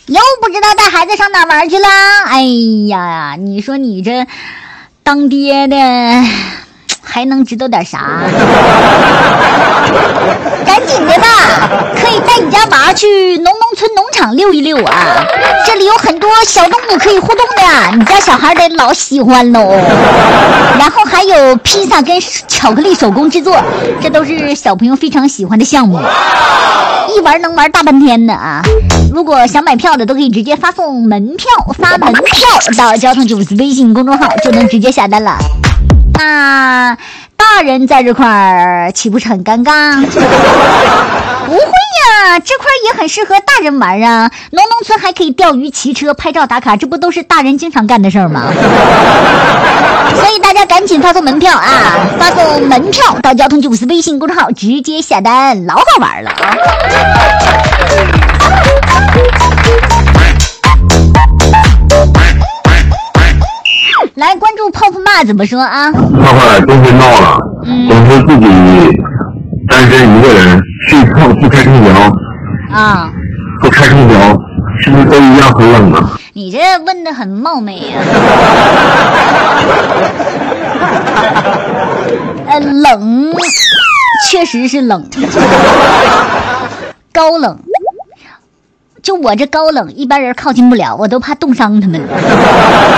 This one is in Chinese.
又不知道带孩子上哪玩去了。哎呀，你说你这当爹的还能知道点啥？赶紧的吧，可以带你家娃去农村农场溜一溜啊！这里有很多小动物可以互动的，你家小孩得老喜欢喽。然后还有披萨跟巧克力手工制作，这都是小朋友非常喜欢的项目，一玩能玩大半天的啊！如果想买票的，都可以直接发送门票，发门票到交通954微信公众号就能直接下单了。那大人在这块儿岂不是很尴尬？不会呀，这块也很适合大人玩啊。农村还可以钓鱼、骑车、拍照打卡，这不都是大人经常干的事儿吗？所以大家赶紧发送门票啊！发送门票到交通954微信公众号直接下单，老好玩了啊！来关注泡泡妈怎么说啊？ 泡泡真是闹了，总是自己单身一个人，睡觉不开空调啊， 不开空调，是不是都一样很冷啊？ 你这问的很冒昧啊。冷，确实是冷，高冷。就我这高冷，一般人靠近不了，我都怕冻伤他们。